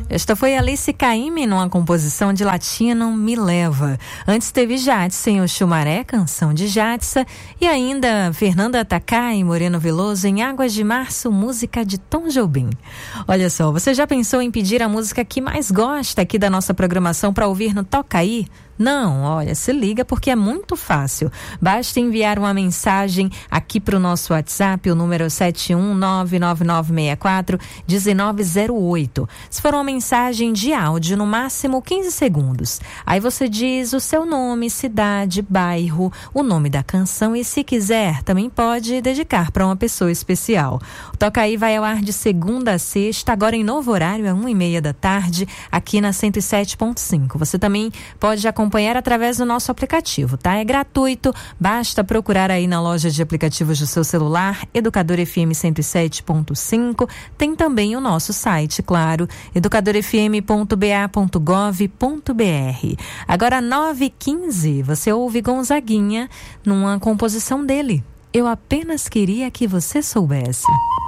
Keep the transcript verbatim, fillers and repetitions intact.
Esta foi Alice Caymmi numa composição de Latino, Me Leva. Antes teve Jadson, o Chumaré, canção de Jadson, e ainda Fernanda Takai e Moreno Veloso em Águas de Março, música de Tom Jobim. Olha só, você já pensou em pedir a música que mais gosta aqui da nossa programação para ouvir no Toca Aí? Não, olha, se liga porque é muito fácil. Basta enviar uma mensagem aqui para o nosso WhatsApp, o número sete um nove nove nove seis quatro um nove zero oito. Se for uma mensagem de áudio, no máximo quinze segundos. Aí você diz o seu nome, cidade, bairro, o nome da canção e, se quiser, também pode dedicar para uma pessoa especial. O Toca Aí vai ao ar de segunda a sexta, agora em novo horário, é uma e meia da tarde, aqui na cento e sete ponto cinco. Você também pode acompanhar acompanhar através do nosso aplicativo, tá? É gratuito, basta procurar aí na loja de aplicativos do seu celular, Educador F M cento e sete ponto cinco. Tem também o nosso site, claro, educador f m ponto b a ponto gov ponto b r. Agora, nove e quinze, você ouve Gonzaguinha numa composição dele. Eu apenas queria que você soubesse.